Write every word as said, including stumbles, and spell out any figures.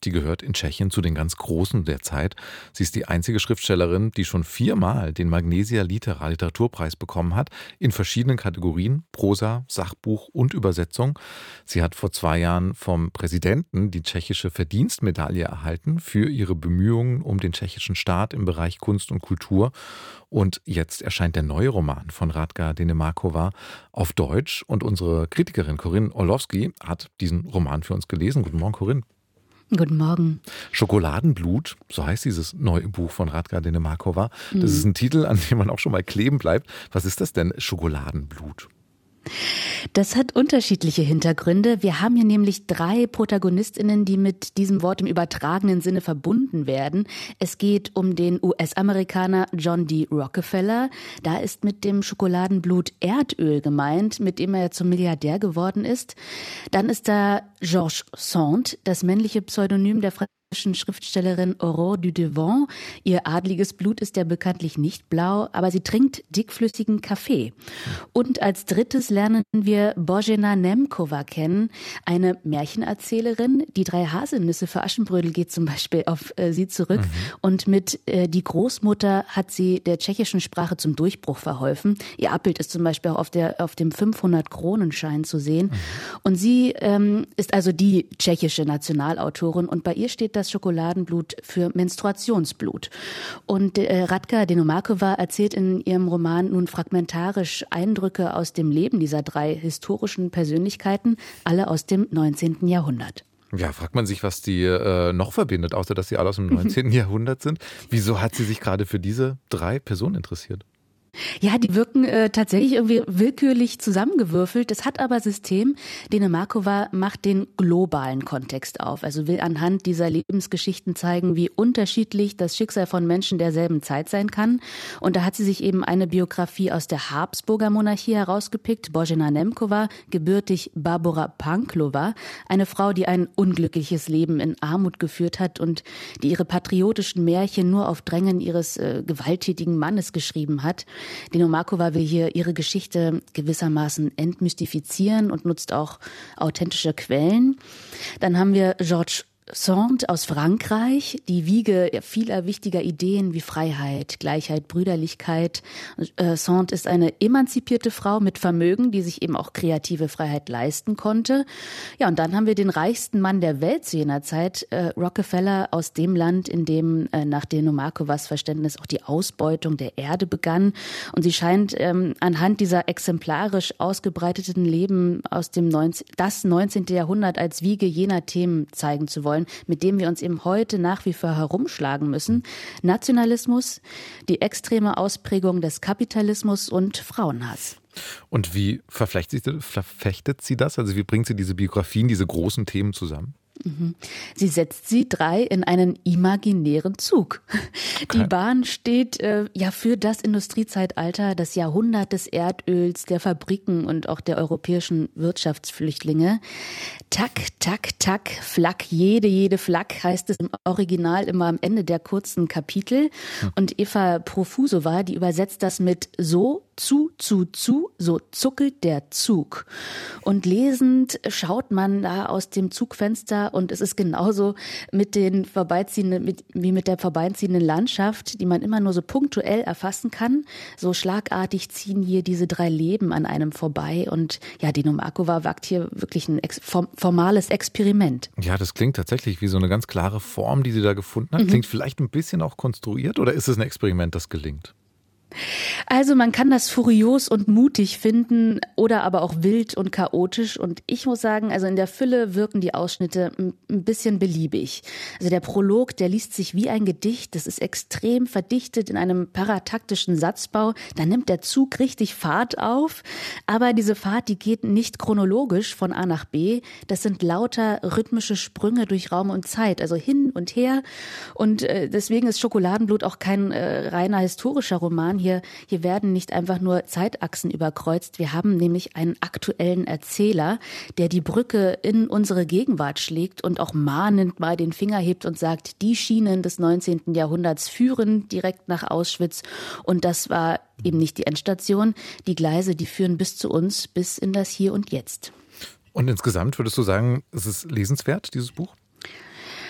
die gehört in Tschechien zu den ganz Großen der Zeit. Sie ist die einzige Schriftstellerin, die schon viermal den Magnesia Litera Literaturpreis bekommen hat, in verschiedenen Kategorien, Prosa, Sachbuch und Übersetzung. Sie hat vor zwei Jahren vom Präsidenten die tschechische Verdienstmedaille erhalten für ihre Bemühungen um den tschechischen Staat im Bereich Kunst und Kultur. Und jetzt erscheint der neue Roman von Radka Denemarkova auf Deutsch. Und unsere Kritikerin Corinne Orlowski hat diesen Roman für uns gelesen. Guten Morgen, Corinne. Guten Morgen. Schokoladenblut, so heißt dieses neue Buch von Radka Denemarkova. Das Mhm. ist ein Titel, an dem man auch schon mal kleben bleibt. Was ist das denn, Schokoladenblut? Das hat unterschiedliche Hintergründe. Wir haben hier nämlich drei ProtagonistInnen, die mit diesem Wort im übertragenen Sinne verbunden werden. Es geht um den U S-Amerikaner John D. Rockefeller. Da ist mit dem Schokoladenblut Erdöl gemeint, mit dem er zum Milliardär geworden ist. Dann ist da Georges Sand, das männliche Pseudonym der französischen Schriftstellerin Aurore Dudevant. Ihr adliges Blut ist ja bekanntlich nicht blau, aber sie trinkt dickflüssigen Kaffee. Und als drittes lernen wir Božena Němcová kennen, eine Märchenerzählerin. Die drei Haselnüsse für Aschenbrödel geht zum Beispiel auf äh, sie zurück. Mhm. Und mit äh, die Großmutter hat sie der tschechischen Sprache zum Durchbruch verholfen. Ihr Abbild ist zum Beispiel auch auf, der, auf dem fünfhundert-Kronenschein zu sehen. Mhm. Und sie ähm, ist also die tschechische Nationalautorin und bei ihr steht das Schokoladenblut für Menstruationsblut. Und äh, Radka Denemarkova erzählt in ihrem Roman nun fragmentarisch Eindrücke aus dem Leben dieser drei historischen Persönlichkeiten, alle aus dem neunzehnten Jahrhundert. Ja, fragt man sich, was die äh, noch verbindet, außer dass sie alle aus dem neunzehnten Jahrhundert sind. Wieso hat sie sich gerade für diese drei Personen interessiert? Ja, die wirken äh, tatsächlich irgendwie willkürlich zusammengewürfelt. Das hat aber System. Denemarkova macht den globalen Kontext auf. Also will anhand dieser Lebensgeschichten zeigen, wie unterschiedlich das Schicksal von Menschen derselben Zeit sein kann. Und da hat sie sich eben eine Biografie aus der Habsburger Monarchie herausgepickt. Božena Němcová, gebürtig Barbora Panklova, eine Frau, die ein unglückliches Leben in Armut geführt hat und die ihre patriotischen Märchen nur auf Drängen ihres äh, gewalttätigen Mannes geschrieben hat. Denemarkova will hier ihre Geschichte gewissermaßen entmystifizieren und nutzt auch authentische Quellen. Dann haben wir Georges Sand aus Frankreich, die Wiege vieler wichtiger Ideen wie Freiheit, Gleichheit, Brüderlichkeit. Sand ist eine emanzipierte Frau mit Vermögen, die sich eben auch kreative Freiheit leisten konnte. Ja, und dann haben wir den reichsten Mann der Welt zu jener Zeit, äh, Rockefeller, aus dem Land, in dem äh, nach Denemarkovas Verständnis auch die Ausbeutung der Erde begann. Und sie scheint ähm, anhand dieser exemplarisch ausgebreiteten Leben aus dem neunzehnten das neunzehnten Jahrhundert als Wiege jener Themen zeigen zu wollen, mit dem wir uns eben heute nach wie vor herumschlagen müssen. Nationalismus, die extreme Ausprägung des Kapitalismus und Frauenhass. Und wie verflechtet, verfechtet sie das? Also wie bringt sie diese Biografien, diese großen Themen zusammen? Sie setzt sie drei in einen imaginären Zug. Okay. Die Bahn steht äh, ja für das Industriezeitalter, das Jahrhundert des Erdöls, der Fabriken und auch der europäischen Wirtschaftsflüchtlinge. Tak, tak, tak, Flak, jede, jede Flak heißt es im Original immer am Ende der kurzen Kapitel. Hm. Und Eva Profusova, die übersetzt das mit so, zu, zu, zu, so zuckelt der Zug. Und lesend schaut man da aus dem Zugfenster und es ist genauso mit den vorbeiziehenden, mit, wie mit der vorbeiziehenden Landschaft, die man immer nur so punktuell erfassen kann. So schlagartig ziehen hier diese drei Leben an einem vorbei und ja, Denemarkova wagt hier wirklich ein ex- formales Experiment. Ja, das klingt tatsächlich wie so eine ganz klare Form, die sie da gefunden hat. Mhm. Klingt vielleicht ein bisschen auch konstruiert oder ist es ein Experiment, das gelingt? Also man kann das furios und mutig finden oder aber auch wild und chaotisch. Und ich muss sagen, also in der Fülle wirken die Ausschnitte ein bisschen beliebig. Also der Prolog, der liest sich wie ein Gedicht. Das ist extrem verdichtet in einem parataktischen Satzbau. Da nimmt der Zug richtig Fahrt auf. Aber diese Fahrt, die geht nicht chronologisch von A nach B. Das sind lauter rhythmische Sprünge durch Raum und Zeit, also hin und her. Und äh, deswegen ist Schokoladenblut auch kein äh, reiner historischer Roman. Hier, hier werden nicht einfach nur Zeitachsen überkreuzt. Wir haben nämlich einen aktuellen Erzähler, der die Brücke in unsere Gegenwart schlägt und auch mahnend mal den Finger hebt und sagt, die Schienen des neunzehnten Jahrhunderts führen direkt nach Auschwitz. Und das war eben nicht die Endstation. Die Gleise, die führen bis zu uns, bis in das Hier und Jetzt. Und insgesamt würdest du sagen, ist es lesenswert, dieses Buch?